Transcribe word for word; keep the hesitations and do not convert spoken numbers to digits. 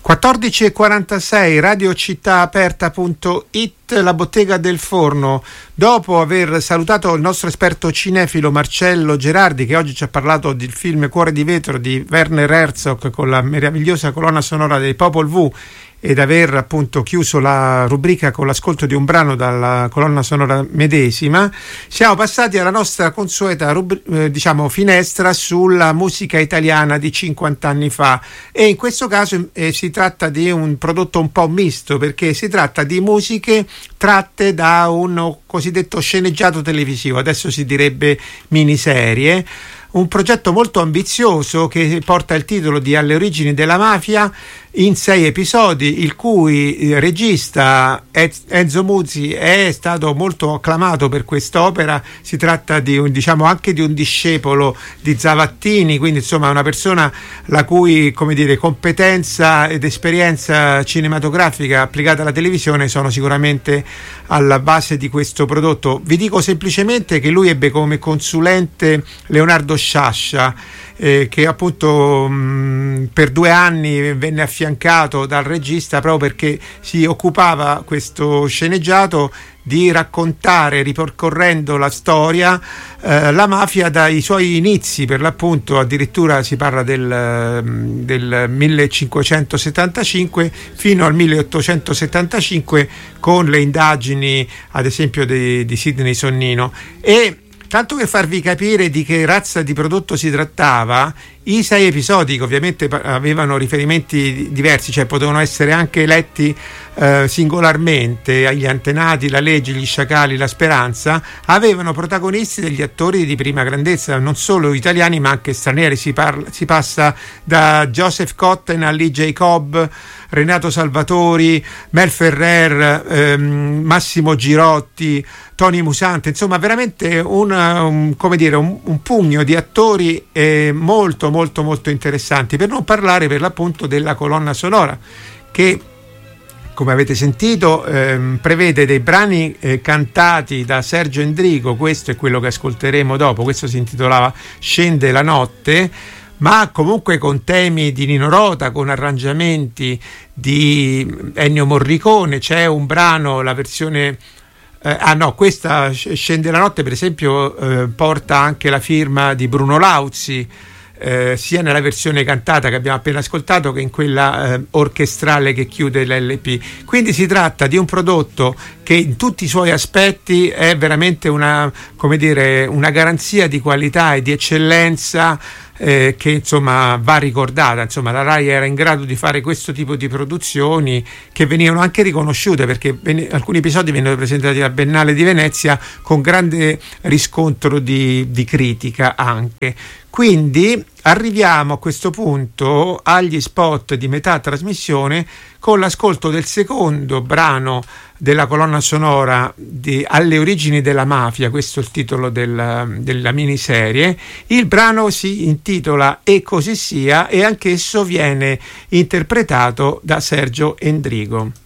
quattordici e quarantasei, radio città aperta punto it, la bottega del forno. Dopo aver salutato il nostro esperto cinefilo Marcello Gerardi, che oggi ci ha parlato del film Cuore di vetro di Werner Herzog con la meravigliosa colonna sonora dei Popol Vuh, ed aver appunto chiuso la rubrica con l'ascolto di un brano dalla colonna sonora medesima, siamo passati alla nostra consueta rubri- eh, diciamo finestra sulla musica italiana di cinquanta anni fa, e in questo caso eh, si tratta di un prodotto un po' misto, perché si tratta di musiche tratte da un cosiddetto sceneggiato televisivo, adesso si direbbe miniserie. Un progetto molto ambizioso che porta il titolo di Alle origini della mafia, in sei episodi, il cui regista Enzo Muzzi è stato molto acclamato per quest'opera. Si tratta di un, diciamo, anche di un discepolo di Zavattini, quindi insomma una persona la cui, come dire, competenza ed esperienza cinematografica applicata alla televisione sono sicuramente alla base di questo prodotto. Vi dico semplicemente che lui ebbe come consulente Leonardo Sciascia, eh, che appunto mh, per due anni venne affiancato dal regista proprio perché si occupava, questo sceneggiato, di raccontare, ripercorrendo la storia, eh, la mafia dai suoi inizi, per l'appunto addirittura si parla del, del millecinquecentosettantacinque fino al milleottocentosettantacinque, con le indagini ad esempio di, di Sidney Sonnino. E tanto per farvi capire di che razza di prodotto si trattava, i sei episodi, che ovviamente avevano riferimenti diversi, cioè potevano essere anche letti eh, singolarmente, agli antenati, la legge, gli sciacalli, la speranza, avevano protagonisti degli attori di prima grandezza, non solo italiani ma anche stranieri. Si, parla, si passa da Joseph Cotten a Lee J. Cobb, Renato Salvatori, Mel Ferrer, ehm, Massimo Girotti, Tony Musante, insomma veramente un, un, come dire, un, un pugno di attori eh, molto molto molto interessanti, per non parlare per l'appunto della colonna sonora che, come avete sentito, ehm, prevede dei brani eh, cantati da Sergio Endrigo. Questo è quello che ascolteremo dopo, questo si intitolava Scende la notte, ma comunque con temi di Nino Rota, con arrangiamenti di Ennio Morricone. C'è un brano, la versione eh, ah no, questa Scende la notte per esempio eh, porta anche la firma di Bruno Lauzi, Eh, sia nella versione cantata che abbiamo appena ascoltato che in quella eh, orchestrale che chiude l'L P. Quindi si tratta di un prodotto che in tutti i suoi aspetti è veramente una, come dire, una garanzia di qualità e di eccellenza eh, che insomma va ricordata. Insomma, la Rai era in grado di fare questo tipo di produzioni che venivano anche riconosciute, perché ven- alcuni episodi vennero presentati al Biennale di Venezia con grande riscontro di, di critica anche. Quindi arriviamo a questo punto agli spot di metà trasmissione con l'ascolto del secondo brano della colonna sonora di Alle origini della mafia, questo è il titolo della, della miniserie. Il brano si intitola E così sia e anch'esso viene interpretato da Sergio Endrigo.